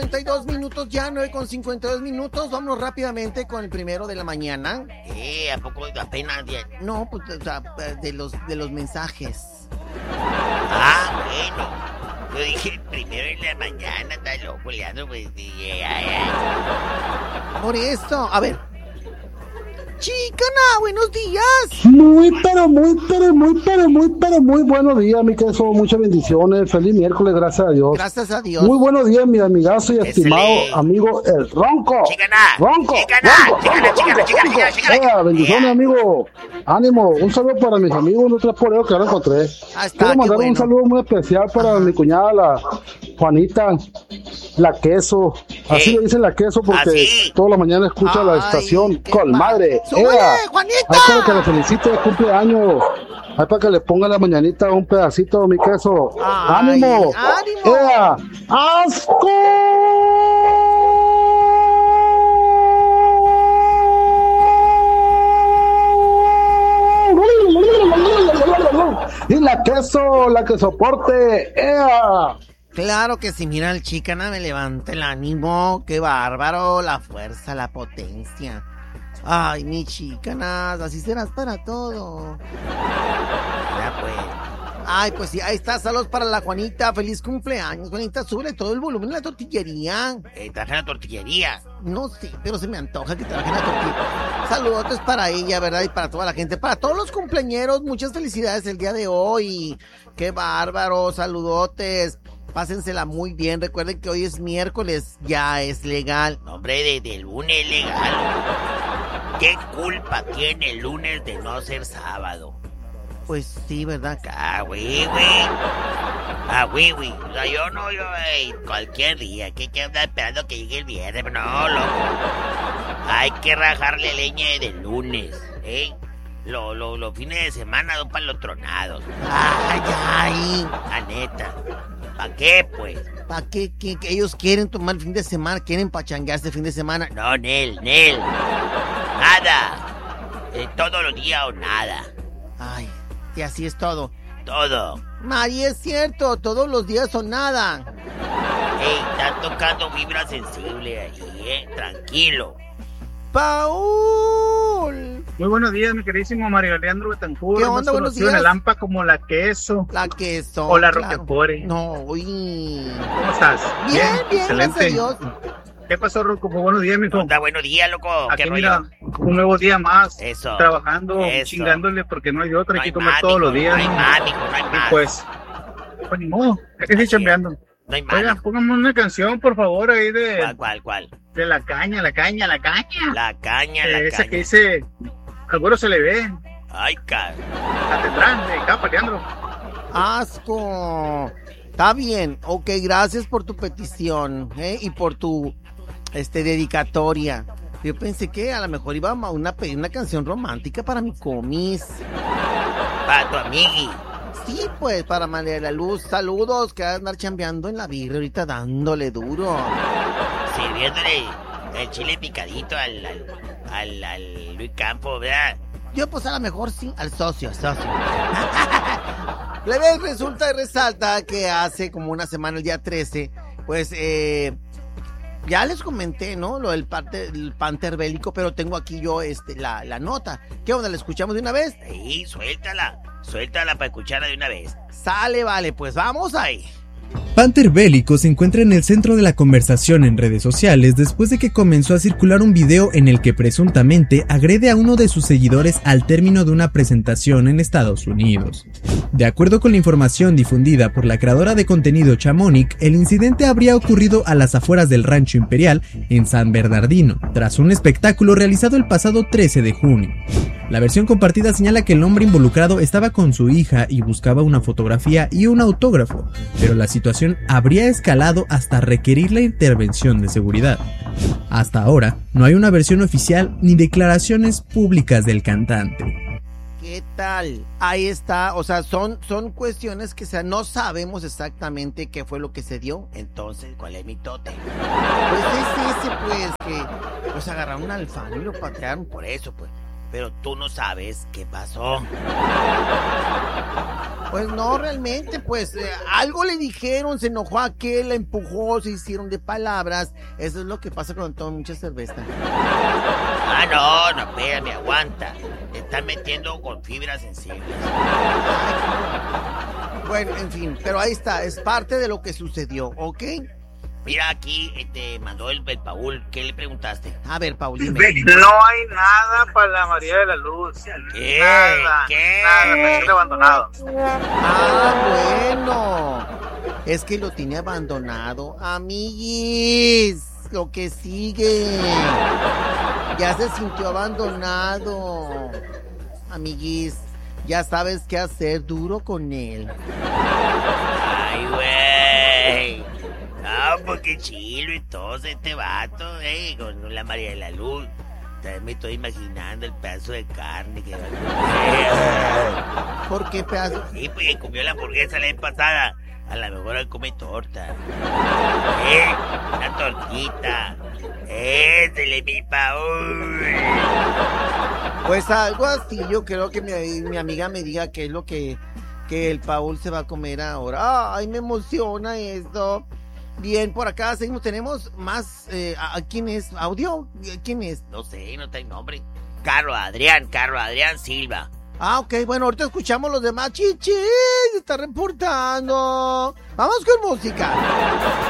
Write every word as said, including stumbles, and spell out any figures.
cincuenta y dos minutos ya, nueve con cincuenta y dos minutos. Vámonos rápidamente con el primero de la mañana. ¿Qué? ¿A poco apenas diez? No, pues, o sea, de los, de los mensajes. Ah, bueno. Yo dije primero en la mañana, está loco, Leandro, pues. Dije, ay, ay. Por eso, a ver. Chicana, buenos días. Muy, pero muy, pero muy, pero muy, pero muy buenos días, mi queso. Muchas bendiciones. Feliz miércoles, gracias a Dios. Gracias a Dios. Muy buenos días, mi amigazo y estimado Excelente. amigo El Ronco. Chicana, Ronco. chicana, Ronco, chicana, Ronco, chicana, Ronco, chicana, Ronco. chicana, chicana. Ea, bendiciones, Ea. amigo. Ánimo. Un saludo para mis amigos, no tres por ello que ahora encontré. Ah, está, Quiero qué mandar bueno. un saludo muy especial para mi cuñada, la Juanita, la queso. Así ¿Qué? le dicen la queso porque ¿Así? toda la mañana escucha la Ay, estación. qué Con madre. padre. ¡Súbele, Ea. Juanita! Ahí para que le felicite de cumpleaños. Ahí para que le ponga la mañanita un pedacito, mi queso. Ay, ¡Ánimo! ánimo. ¡Ea! ¡Asco! Y la queso, la que soporte. ¡Ea! Claro que sí, mira, el Chicana me levanta el ánimo. Qué bárbaro, la fuerza, la potencia. Ay, mi Chicanas, así serás para todo. Ya, pues. Ay, pues sí, ahí está, saludos para la Juanita, feliz cumpleaños. Juanita, súbele todo el volumen de la tortillería. Eh, traje la tortillería. No sé, pero se me antoja que trabajen la tortilla. Saludos para ella, ¿verdad? Y para toda la gente, para todos los cumpleañeros, muchas felicidades el día de hoy. Qué bárbaro, saludotes. Pásensela muy bien, recuerden que hoy es miércoles, ya es legal. No, hombre, desde el lunes legal. ¿Qué culpa tiene el lunes de no ser sábado? Pues sí, ¿verdad? Ah, güey, güey. Ah, güey, güey. O sea, yo no, yo, ey, cualquier día. ¿Qué que andar esperando que llegue el viernes? Pero no, loco. Hay que rajarle leña desde el lunes, ¿eh? Los lo, lo fines de semana son para los tronados. Ay, ay. La neta. ¿Para qué, pues? ¿Para qué, qué, qué? Ellos quieren tomar el fin de semana, quieren pachanguearse el fin de semana. No, Nel, Nel. Nada. Eh, todos los días o nada. Ay, y así es todo. Todo. Mari, es cierto, todos los días son nada. Ey, están tocando vibra sensible ahí, eh. Tranquilo. Paul. Muy buenos días, mi queridísimo Mario Leandro Betancourt. ¿Qué onda? Más Buenos conocido en días. el AMPA como la queso. La queso. O la claro. Roquefort. No, uy. ¿Cómo estás? Bien, bien, gracias a Dios. ¿Qué pasó, Rocco? Muy buenos días, mijo. Onda, buenos días, loco. Aquí, ¿Qué mira, rollo? un nuevo día más. Eso. Trabajando, Eso. chingándole, porque no hay de otra. No Hay hay que comer más, todos mijo, los días. No hay ¿no? más, mijo, no hay Y más. pues, pues ni modo. Hay que seguir chambeando. No hay más. Oiga, mijo. póngame una canción, por favor, ahí de, ¿Cuál, cuál, cuál? de la caña, la caña, la caña. La caña, la Eh, esa caña. que dice, al güero se le ve. Ay, car... La tendrán de capa, Leandro. Asco. Está bien. Ok, gracias por tu petición, ¿eh? Y por tu este dedicatoria. Yo pensé que a lo mejor iba a una, pedir una canción romántica para mi comis. Para tu amigui. Sí, pues, para María de la Luz. Saludos, que va a andar chambeando en la birra ahorita dándole duro. Sirviéndole el chile picadito al, al, al, al Luis Campos, ¿verdad? Yo, pues, a lo mejor sí, al socio, al socio. Le ves, resulta y resalta que hace como una semana, el día trece, pues, eh, ya les comenté, ¿no? Lo del parte, el Panther bélico, pero tengo aquí yo este, la, la nota. ¿Qué onda? ¿La escuchamos de una vez? Sí, suéltala. Suéltala para escucharla de una vez. Sale, vale, pues vamos ahí. Panther Bélico se encuentra en el centro de la conversación en redes sociales después de que comenzó a circular un video en el que presuntamente agrede a uno de sus seguidores al término de una presentación en Estados Unidos. De acuerdo con la información difundida por la creadora de contenido Chamonix, el incidente habría ocurrido a las afueras del Rancho Imperial en San Bernardino, tras un espectáculo realizado el pasado trece de junio. La versión compartida señala que el hombre involucrado estaba con su hija y buscaba una fotografía y un autógrafo, pero la situación habría escalado hasta requerir la intervención de seguridad. Hasta ahora, no hay una versión oficial ni declaraciones públicas del cantante. ¿Qué tal? Ahí está, o sea, son, son cuestiones que o sea, no sabemos exactamente qué fue lo que se dio. Entonces, ¿cuál es mi tote? Pues es ese, pues, que pues agarraron un alfano y lo patearon. Por eso, pues. Pero tú no sabes qué pasó. Pues no, realmente, pues eh, algo le dijeron, se enojó a aquel, la empujó, se hicieron de palabras. Eso es lo que pasa cuando toman mucha cerveza. Ah, no, no, espérame, aguanta. Te están metiendo con fibras sensibles. Bueno, en fin, pero ahí está, es parte de lo que sucedió, ¿ok? Mira, aquí te este, mandó el, el Paul. ¿Qué le preguntaste? A ver, Paul, dime. No hay nada para la María de la Luz. ¿Qué? Nada, ¿Qué? nada, me tiene abandonado. Ah, bueno. Es que lo tiene abandonado. Amiguis, lo que sigue. Ya se sintió abandonado. Amiguis, ya sabes qué hacer, duro con él. Ay, güey. Ah, porque chilo entonces este vato, eh, con la María de la Luz. También me estoy imaginando el pedazo de carne que va a comer. ¿Por qué pedazo? Sí, pues comió la hamburguesa la vez pasada. A lo mejor él come torta. Eh, una tortita. Ésele, mi Paul. Pues algo así, yo creo que mi, mi amiga me diga qué es lo que, que el Paul se va a comer ahora. Ay, me emociona esto. Bien, por acá seguimos, tenemos más, eh, ¿a, a quién es? ¿Audio? ¿Quién es? No sé, no tengo nombre. Carlos Adrián, Carlos Adrián Silva. Ah, ok, bueno, ahorita escuchamos los demás. Chichi, se está reportando. Vamos con música.